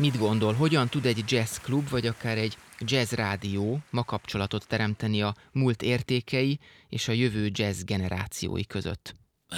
Mit gondol, hogyan tud egy jazzklub, vagy akár egy jazzrádió ma kapcsolatot teremteni a múlt értékei és a jövő jazz generációi között?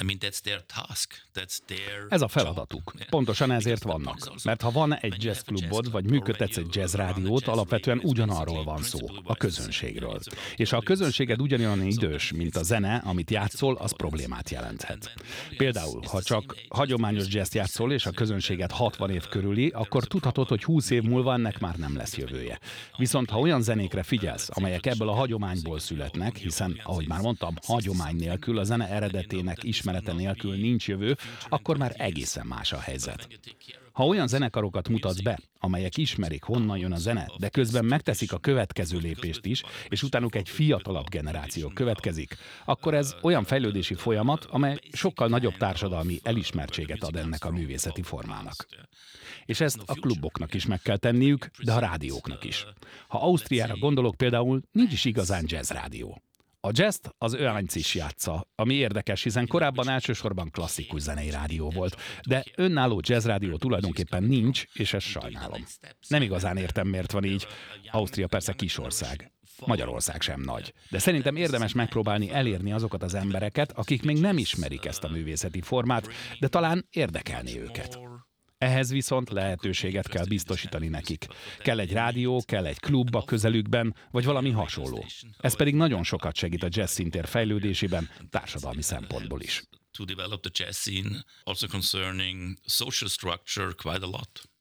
Ez a feladatuk. Pontosan ezért vannak. Mert ha van egy jazzklubod, vagy működtetsz egy jazzrádiót, alapvetően ugyanarról van szó, a közönségről. És ha a közönséged ugyanolyan idős, mint a zene, amit játszol, az problémát jelenthet. Például, ha csak hagyományos jazz játszol, és a közönséged 60 év körüli, akkor tudhatod, hogy 20 év múlva ennek már nem lesz jövője. Viszont ha olyan zenékre figyelsz, amelyek ebből a hagyományból születnek, hiszen, ahogy már mondtam, hagyomány nélkül, a zene eredetének ismerete nélkül nincs jövő, akkor már egészen más a helyzet. Ha olyan zenekarokat mutatsz be, amelyek ismerik, honnan jön a zene, de közben megteszik a következő lépést is, és utánuk egy fiatalabb generáció következik, akkor ez olyan fejlődési folyamat, amely sokkal nagyobb társadalmi elismertséget ad ennek a művészeti formának. És ezt a kluboknak is meg kell tenniük, de a rádióknak is. Ha Ausztriára gondolok, például nincs is igazán jazzrádió. A jazzt az Ö1 is játsza, ami érdekes, hiszen korábban elsősorban klasszikus zenei rádió volt, de önálló jazzrádió tulajdonképpen nincs, és ezt sajnálom. Nem igazán értem, miért van így. Ausztria persze kisország. Magyarország sem nagy. De szerintem érdemes megpróbálni elérni azokat az embereket, akik még nem ismerik ezt a művészeti formát, de talán érdekelni őket. Ehhez viszont lehetőséget kell biztosítani nekik. Kell egy rádió, kell egy klub a közelükben, vagy valami hasonló. Ez pedig nagyon sokat segít a jazz szintér fejlődésében, társadalmi szempontból is. To develop the jazz scene, also concerning social structure quite a lot.